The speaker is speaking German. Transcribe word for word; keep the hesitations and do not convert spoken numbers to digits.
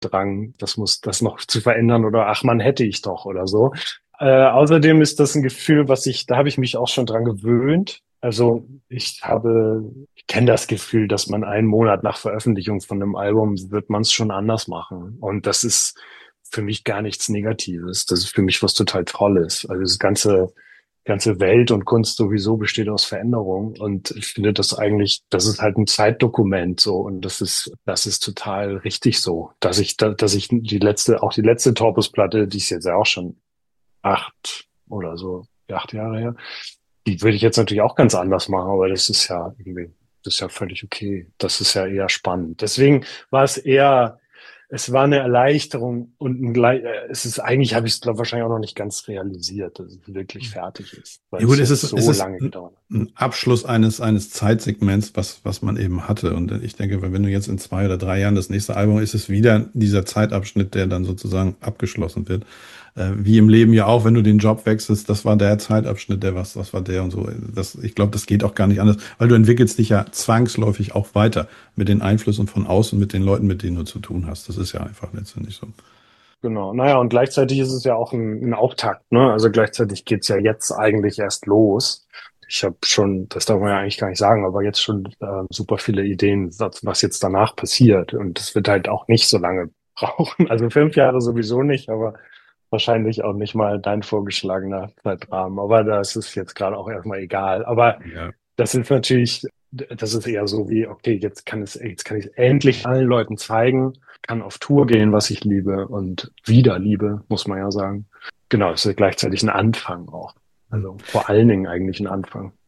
Drang, das muss, das noch zu verändern oder ach man, hätte ich doch oder so. Äh, außerdem ist das ein Gefühl, was ich, da habe ich mich auch schon dran gewöhnt. Also ich habe, ich kenne das Gefühl, dass man einen Monat nach Veröffentlichung von einem Album wird man es schon anders machen. Und das ist für mich gar nichts Negatives. Das ist für mich was total Tolles. Also das ganze ganze Welt und Kunst sowieso besteht aus Veränderung. Und ich finde das eigentlich, das ist halt ein Zeitdokument so. Und das ist, das ist total richtig so, dass ich, da, dass ich die letzte, auch die letzte Torpus-Platte, die ist jetzt ja auch schon acht oder so, acht Jahre her, die würde ich jetzt natürlich auch ganz anders machen, aber das ist ja irgendwie, das ist ja völlig okay. Das ist ja eher spannend. Deswegen war es eher, es war eine Erleichterung und ein, Glei- äh, es ist eigentlich, habe ich es glaube wahrscheinlich auch noch nicht ganz realisiert, dass es wirklich fertig ist, weil Ja gut, es es ist, jetzt es so ist lange ein gedauert hat. ein Abschluss eines, eines Zeitsegments, was, was man eben hatte. Und ich denke, wenn du jetzt in zwei oder drei Jahren das nächste Album, ist es wieder dieser Zeitabschnitt, der dann sozusagen abgeschlossen wird. Äh, wie im Leben ja auch, wenn du den Job wechselst, das war der Zeitabschnitt, der was, das war der und so. Das, ich glaube, das geht auch gar nicht anders, weil du entwickelst dich ja zwangsläufig auch weiter mit den Einflüssen von außen, mit den Leuten, mit denen du zu tun hast. Das ist ja einfach letztendlich so. Genau. Naja, und gleichzeitig ist es ja auch ein, ein Auftakt, ne? Also gleichzeitig geht's ja jetzt eigentlich erst los. Ich habe schon, das darf man ja eigentlich gar nicht sagen, aber jetzt schon äh, super viele Ideen, was, was jetzt danach passiert. Und das wird halt auch nicht so lange brauchen. Also fünf Jahre sowieso nicht, aber wahrscheinlich auch nicht mal dein vorgeschlagener Zeitrahmen. Aber das ist jetzt gerade auch erstmal egal. Aber Ja. das ist natürlich, das ist eher so wie, okay, jetzt kann es, jetzt kann ich es endlich allen Leuten zeigen, kann auf Tour gehen, was ich liebe und wieder liebe, muss man ja sagen. Genau, es ist gleichzeitig ein Anfang auch. Also vor allen Dingen eigentlich ein Anfang.